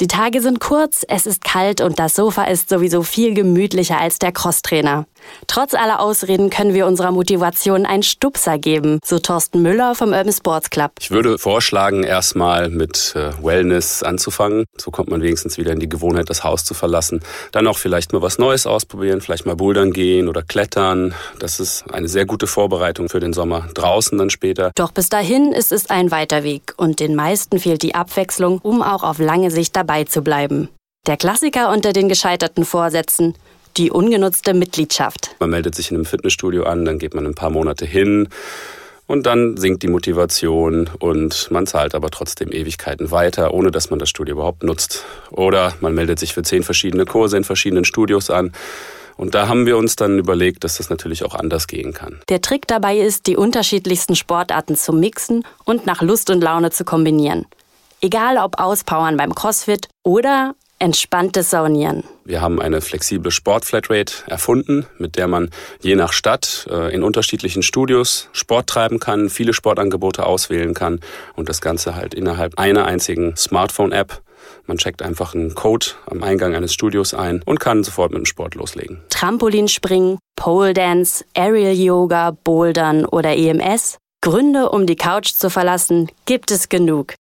Die Tage sind kurz, es ist kalt und das Sofa ist sowieso viel gemütlicher als der Crosstrainer. Trotz aller Ausreden können wir unserer Motivation einen Stupser geben, so Thorsten Müller vom Urban Sports Club. Ich würde vorschlagen, erstmal mit Wellness anzufangen. So kommt man wenigstens wieder in die Gewohnheit, das Haus zu verlassen. Dann auch vielleicht mal was Neues ausprobieren, vielleicht mal bouldern gehen oder klettern. Das ist eine sehr gute Vorbereitung für den Sommer draußen dann später. Doch bis dahin ist es ein weiter Weg und den meisten fehlt die Abwechslung, um auch auf lange Sicht dabei zu bleiben. Der Klassiker unter den gescheiterten Vorsätzen: die ungenutzte Mitgliedschaft. Man meldet sich in einem Fitnessstudio an, dann geht man ein paar Monate hin und dann sinkt die Motivation und man zahlt aber trotzdem Ewigkeiten weiter, ohne dass man das Studio überhaupt nutzt. Oder man meldet sich für 10 verschiedene Kurse in verschiedenen Studios an. Und da haben wir uns dann überlegt, dass das natürlich auch anders gehen kann. Der Trick dabei ist, die unterschiedlichsten Sportarten zu mixen und nach Lust und Laune zu kombinieren. Egal ob Auspowern beim CrossFit oder entspanntes Saunieren. Wir haben eine flexible Sport-Flatrate erfunden, mit der man je nach Stadt in unterschiedlichen Studios Sport treiben kann, viele Sportangebote auswählen kann und das Ganze halt innerhalb einer einzigen Smartphone-App. Man checkt einfach einen Code am Eingang eines Studios ein und kann sofort mit dem Sport loslegen. Trampolinspringen, Pole Dance, Aerial Yoga, Bouldern oder EMS? Gründe, um die Couch zu verlassen, gibt es genug.